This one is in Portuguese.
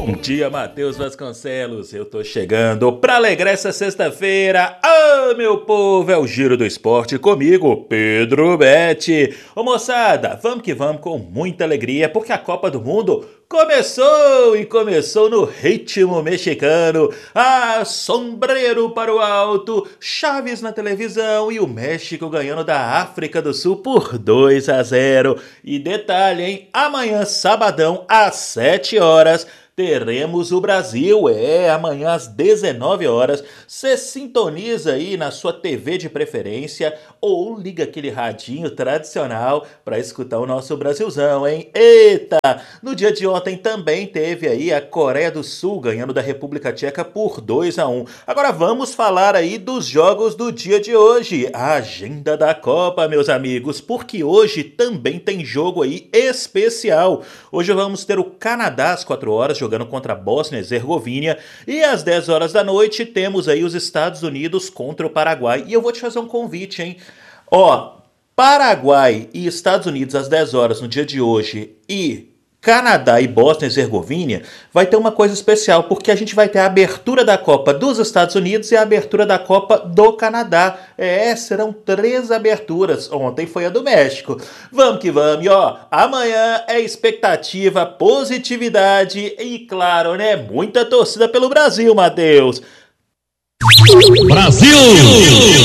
Bom dia, Matheus Vasconcelos. Eu tô chegando pra alegrar essa sexta-feira. Meu povo, é o Giro do Esporte comigo, Pedro Betti. Ô moçada, vamos que vamos com muita alegria, porque a Copa do Mundo começou e começou no ritmo mexicano. Sombreiro para o alto, Chaves na televisão e o México ganhando da África do Sul por 2-0. E detalhe, hein? Amanhã, sabadão, às 7 horas, teremos o Brasil, amanhã às 19 horas, você sintoniza aí na sua TV de preferência ou liga aquele radinho tradicional para escutar o nosso Brasilzão, hein? Eita! No dia de ontem também teve aí a Coreia do Sul ganhando da República Tcheca por 2-1. Agora vamos falar aí dos jogos do dia de hoje, a agenda da Copa, meus amigos, porque hoje também tem jogo aí especial. Hoje vamos ter o Canadá às 4 horas, jogando contra a Bósnia e Herzegovina, e às 10 horas da noite temos aí os Estados Unidos contra o Paraguai. E eu vou te fazer um convite, hein? Paraguai e Estados Unidos às 10 horas no dia de hoje e Canadá e Bósnia e Herzegovina vai ter uma coisa especial, porque a gente vai ter a abertura da Copa dos Estados Unidos e a abertura da Copa do Canadá. Serão 3 aberturas. Ontem foi a do México. Vamos que vamos. E amanhã é expectativa, positividade e, claro, né, muita torcida pelo Brasil, Matheus. Brasil!